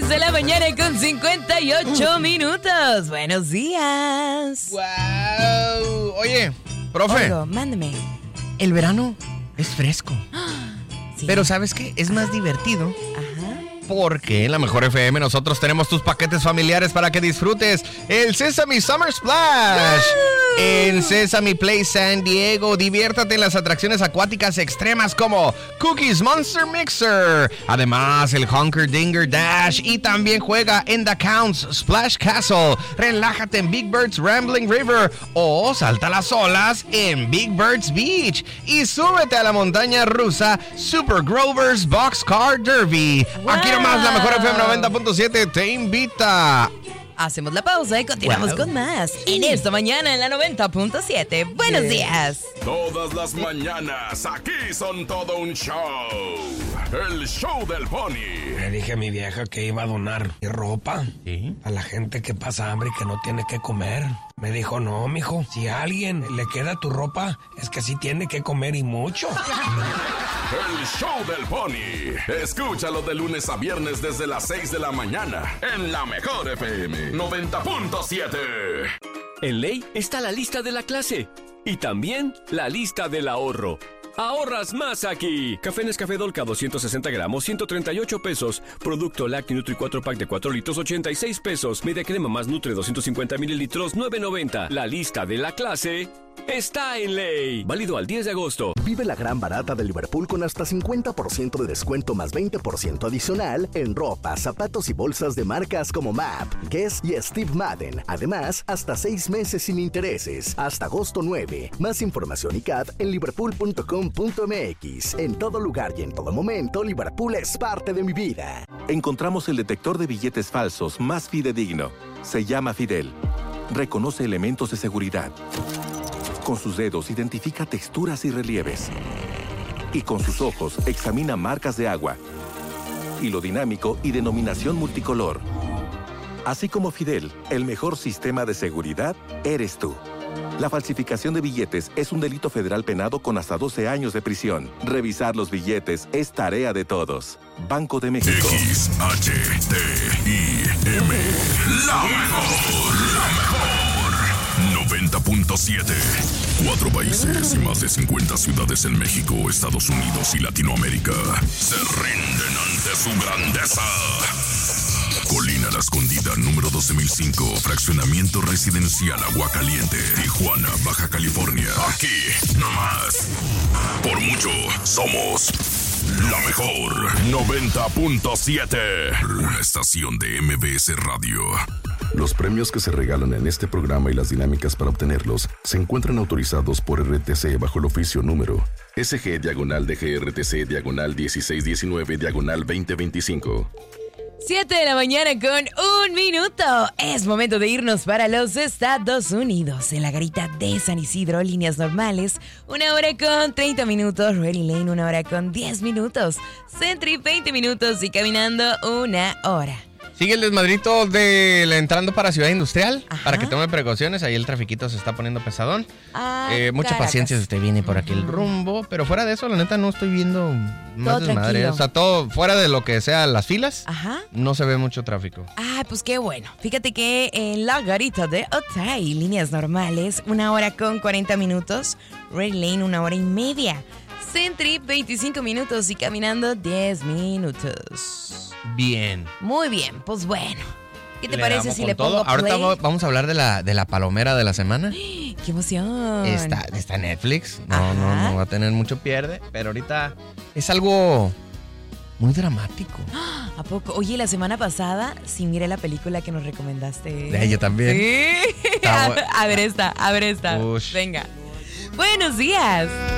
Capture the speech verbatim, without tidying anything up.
diez de la mañana con cincuenta y ocho minutos. Buenos días. ¡Wow! Oye, profe. Oigo, mándeme. El verano es fresco. Sí. Pero ¿sabes qué? Es más divertido. Ajá. Porque en la Mejor F M nosotros tenemos tus paquetes familiares para que disfrutes el Sesame Summer Splash. En Sesame Place San Diego, diviértate en las atracciones acuáticas extremas como Cookies Monster Mixer. Además, el Hunker Dinger Dash. Y también juega en The Counts Splash Castle. Relájate en Big Bird's Rambling River. O salta las olas en Big Bird's Beach. Y súbete a la montaña rusa Super Grover's Boxcar Derby. Wow. Aquí nomás la Mejor F M noventa punto siete te invita. Hacemos la pausa y continuamos Wow. con más en esta mañana en la noventa punto siete. Buenos Yeah. días. Todas las mañanas, aquí son todo un show. El show del Pony. Le dije a mi vieja que iba a donar mi ropa ¿Sí? a la gente que pasa hambre y que no tiene que comer. Me dijo, no, mijo, si a alguien le queda tu ropa, es que sí tiene que comer y mucho. El show del Pony. Escúchalo de lunes a viernes desde las seis de la mañana en la Mejor F M noventa punto siete. En Ley está la lista de la clase y también la lista del ahorro. ¡Ahorras más aquí! Café Nescafé Dolca doscientos sesenta gramos, ciento treinta y ocho pesos. Producto Lacti Nutri cuatro pack de cuatro litros, ochenta y seis pesos. Media crema más Nutre doscientos cincuenta mililitros, nueve noventa. La lista de la clase está en Ley. Válido al diez de agosto. Vive la gran barata de Liverpool con hasta cincuenta por ciento de descuento más veinte por ciento adicional en ropa, zapatos y bolsas de marcas como Map, Guess y Steve Madden. Además, hasta seis meses sin intereses, hasta agosto nueve. Más información y C A D en liverpool punto com punto m x. En todo lugar y en todo momento, Liverpool es parte de mi vida. Encontramos el detector de billetes falsos más fidedigno. Se llama Fidel. Reconoce elementos de seguridad. Con sus dedos identifica texturas y relieves. Y con sus ojos examina marcas de agua, hilo dinámico y denominación multicolor. Así como Fidel, el mejor sistema de seguridad eres tú. La falsificación de billetes es un delito federal penado con hasta doce años de prisión. Revisar los billetes es tarea de todos. Banco de México. X H T I M. La mejor. La mejor. noventa punto siete. Cuatro países y más de cincuenta ciudades en México, Estados Unidos y Latinoamérica se rinden ante su grandeza. Colina La Escondida, número doce mil cinco, fraccionamiento residencial Aguacaliente, Tijuana, Baja California. Aquí, nomás. Por mucho, somos la mejor. noventa punto siete. Una estación de M B S Radio. Los premios que se regalan en este programa y las dinámicas para obtenerlos se encuentran autorizados por R T C bajo el oficio número S G diagonal de G R T C diagonal dieciséis diecinueve diagonal veinte veinticinco. siete de la mañana con un minuto. Es momento de irnos para los Estados Unidos. En la garita de San Isidro, líneas normales, una hora con treinta minutos. Ready Lane, una hora con diez minutos. Sentry, veinte minutos. Y caminando, una hora. Sigue el desmadrito de la entrando para Ciudad Industrial. Ajá. Para que tome precauciones. Ahí el trafiquito se está poniendo pesadón. Ah, Eh, mucha Caracas. paciencia si usted viene por aquí el rumbo. Pero fuera de eso, la neta, no estoy viendo más Todo desmadre. tranquilo. O sea, todo fuera de lo que sean las filas. Ajá. No se ve mucho tráfico. Ah, pues qué bueno. Fíjate que en la garita de Otay, líneas normales, una hora con cuarenta minutos. Red Lane, una hora y media. Sentry, veinticinco minutos. Y caminando, diez minutos. Bien. Muy bien, pues bueno. ¿Qué te Le parece damos si con le todo. pongo Ahorita play? va- vamos a hablar de la, de la palomera de la semana. ¡Qué emoción! Está, está en Netflix. No, Ajá. no, no va a tener mucho pierde. Pero ahorita es algo muy dramático. ¿A poco? Oye, la semana pasada sí miré la película que nos recomendaste. De ella también. Sí. Está A, bu- a ver esta, a ver esta. Ush. Venga. Buenos días.